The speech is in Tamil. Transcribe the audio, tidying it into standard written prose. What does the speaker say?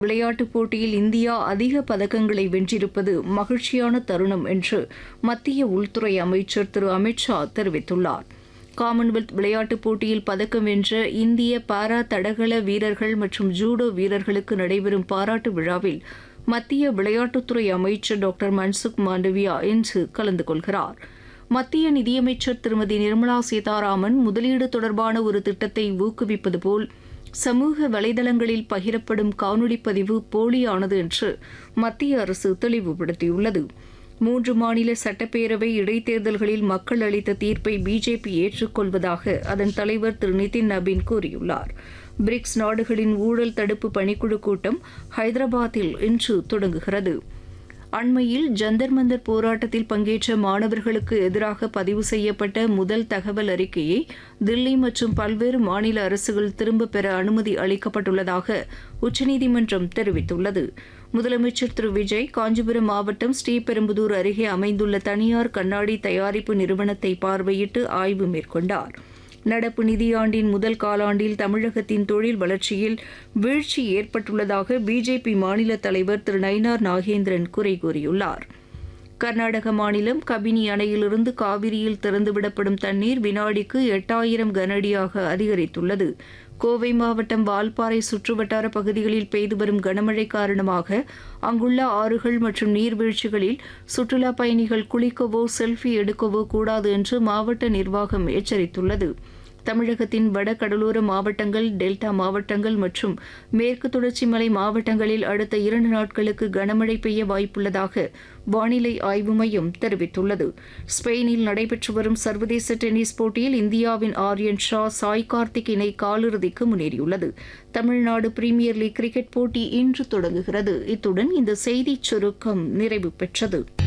விளையாட்டுப் போட்டியில் இந்தியா அதிக பதக்கங்களை வென்றிருப்பது மகிழ்ச்சியான தருணம் என்று மத்திய உள்துறை அமைச்சர் திரு அமித் ஷா தெரிவித்துள்ளார். காமன்வெல்த் விளையாட்டுப் போட்டியில் பதக்கம் வென்ற இந்திய பாரா தடகள வீரர்கள் மற்றும் ஜூடோ வீரர்களுக்கு நடைபெறும் பாராட்டு விழாவில் மத்திய விளையாட்டுத்துறை அமைச்சர் டாக்டர் மன்சுக் மாண்டவியா இன்று கலந்து கொள்கிறார். மத்திய நிதியமைச்சர் திருமதி நிர்மலா சீதாராமன் முதலீடு தொடர்பான ஒரு திட்டத்தை ஊக்குவிப்பது போல் சமூக வலைதளங்களில் பகிரப்படும் காணொலிப் பதிவு போலியானது என்று மத்திய அரசு தெளிவுபடுத்தியுள்ளது. 3 மாநில சட்டப்பேரவை இடைத்தேர்தல்களில் மக்கள் அளித்த தீர்ப்பை பிஜேபி ஏற்றுக்கொள்வதாக அதன் தலைவர் திரு நிதின் நபீன் கூறியுள்ளார். பிரிக்ஸ் நாடுகளின் ஊழல் தடுப்பு பணிக்குழு கூட்டம் ஹைதராபாத்தில் இன்று தொடங்குகிறது. அண்மையில் ஜந்தர் மந்தர் போராட்டத்தில் பங்கேற்ற மாணவர்களுக்கு எதிராக பதிவு செய்யப்பட்ட முதல் தகவல் அறிக்கையை தில்லி மற்றும் பல்வேறு மாநில அரசுகள் திரும்பப் பெற அனுமதி அளிக்கப்பட்டுள்ளதாக உச்சநீதிமன்றம் தெரிவித்துள்ளது. முதலமைச்சர் திரு விஜய் காஞ்சிபுரம் மாவட்டம் ஸ்ரீபெரும்புதூர் அருகே அமைந்துள்ள தனியார் கண்ணாடி தயாரிப்பு நிறுவனத்தை பார்வையிட்டு ஆய்வு மேற்கொண்டார். நடப்பு நிதியாண்டின் முதல் காலாண்டில் தமிழகத்தின் தொழில் வளர்ச்சியில் வீழ்ச்சி ஏற்பட்டுள்ளதாக பிஜேபி மாநில தலைவர் திரு நயினார் நாகேந்திரன் குறை கூறியுள்ளார். கர்நாடக மாநிலம் கபினி அணையிலிருந்து காவிரியில் திறந்துவிடப்படும் தண்ணீர் வினாடிக்கு 8000 கனஅடியாக அதிகரித்துள்ளது. கோவை மாவட்டம் வால்பாறை சுற்றுவட்டார பகுதிகளில் பெய்து வரும் கனமழை காரணமாக அங்குள்ள ஆறுகள் மற்றும் நீர்வீழ்ச்சிகளில் சுற்றுலாப் பயணிகள் குளிக்கவோ செல்ஃபி எடுக்கவோ கூடாது என்று மாவட்ட நிர்வாகம் எச்சரித்துள்ளது. தமிழகத்தின் வடகடலோர மாவட்டங்கள், டெல்டா மாவட்டங்கள் மற்றும் மேற்கு தொடர்ச்சி மலை மாவட்டங்களில் அடுத்த 2 நாட்களுக்கு கனமழை பெய்ய வாய்ப்புள்ளதாக வானிலை ஆய்வு மையம் தெரிவித்துள்ளது. ஸ்பெயினில் நடைபெற்று வரும் சர்வதேச டென்னிஸ் போட்டியில் இந்தியாவின் ஆர்யன் ஷா, சாய் கார்த்திக் இணை காலிறுதிக்கு முன்னேறியுள்ளது. தமிழ்நாடு பிரீமியர் லீக் கிரிக்கெட் போட்டி இன்று தொடங்குகிறது. இத்துடன் இந்த செய்திச் சுருக்கம் நிறைவு பெற்றது.